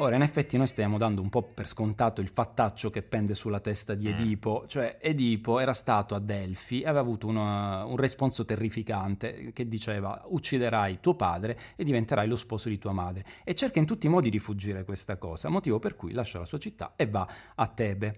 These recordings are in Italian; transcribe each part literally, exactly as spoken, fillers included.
Ora, in effetti noi stiamo dando un po' per scontato il fattaccio che pende sulla testa di Edipo, cioè Edipo era stato a Delfi e aveva avuto una- un responso terrificante che diceva: ucciderai tuo padre e diventerai lo sposo di tua madre, e cerca in tutti i modi di fuggire questa cosa, motivo per cui lascia la sua città e va a Tebe.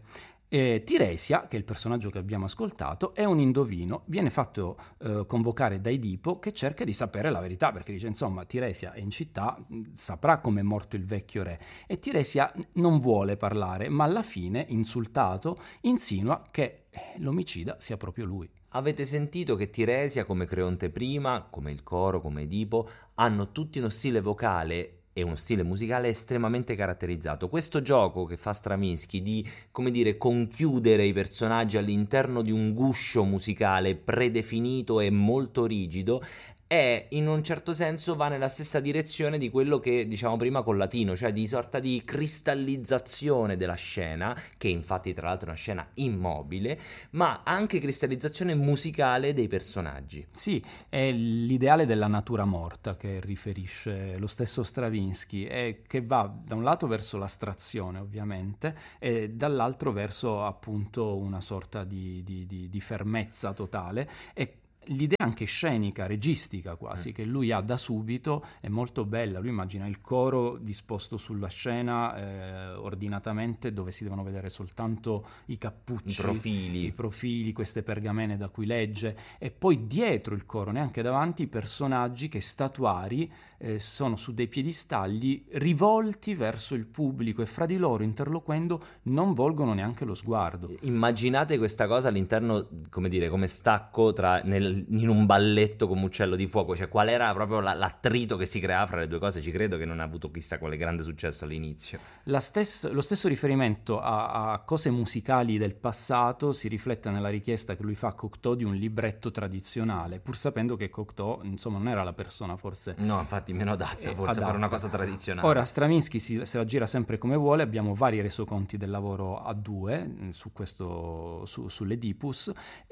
E Tiresia, che è il personaggio che abbiamo ascoltato, è un indovino, viene fatto eh, convocare da Edipo, che cerca di sapere la verità, perché dice insomma Tiresia è in città, mh, saprà come è morto il vecchio re, e Tiresia non vuole parlare, ma alla fine, insultato, insinua che eh, l'omicida sia proprio lui. Avete sentito che Tiresia, come Creonte prima, come il coro, come Edipo, hanno tutti uno stile vocale e uno stile musicale estremamente caratterizzato. Questo gioco che fa Stravinsky di, come dire, conchiudere i personaggi all'interno di un guscio musicale predefinito e molto rigido è, in un certo senso, va nella stessa direzione di quello che diciamo prima col latino, cioè di sorta di cristallizzazione della scena, che infatti tra l'altro è una scena immobile, ma anche cristallizzazione musicale dei personaggi. Sì, è l'ideale della natura morta che riferisce lo stesso Stravinsky, e che va da un lato verso l'astrazione ovviamente e dall'altro verso appunto una sorta di, di- di- di fermezza totale, e l'idea anche scenica, registica quasi, Mm. che lui ha da subito è molto bella. Lui immagina il coro disposto sulla scena eh, ordinatamente, dove si devono vedere soltanto i cappucci, I profili. i profili, queste pergamene da cui legge, e poi dietro il coro, neanche davanti, i personaggi che statuari eh, sono su dei piedistalli rivolti verso il pubblico, e fra di loro interloquendo non volgono neanche lo sguardo. Immaginate questa cosa all'interno, come dire, come stacco tra nel- in un balletto come Uccello di Fuoco, cioè qual era proprio la- l'attrito che si creava fra le due cose. Ci credo che non ha avuto chissà quale grande successo all'inizio. La stessa- lo stesso riferimento a, a cose musicali del passato si riflette nella richiesta che lui fa a Cocteau di un libretto tradizionale, pur sapendo che Cocteau, insomma, non era la persona forse No, infatti meno adatta eh, forse a fare una adatta. cosa tradizionale. Ora, Stravinsky si, se la gira sempre come vuole, abbiamo vari resoconti del lavoro a due mh, su questo, su, sull'Oedipus,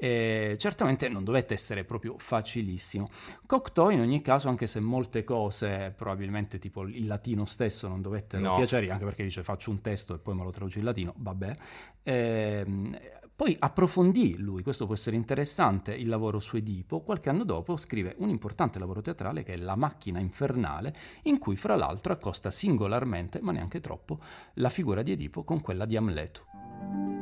e certamente non dovette essere proprio facilissimo. Cocteau in ogni caso, anche se molte cose, probabilmente tipo il latino stesso, non dovettero No. piacere, anche perché dice faccio un testo e poi me lo traduce in latino, vabbè, ehm, poi approfondì lui, questo può essere interessante, il lavoro su Edipo. Qualche anno dopo scrive un importante lavoro teatrale che è La macchina infernale, in cui fra l'altro accosta singolarmente, ma neanche troppo, la figura di Edipo con quella di Amleto.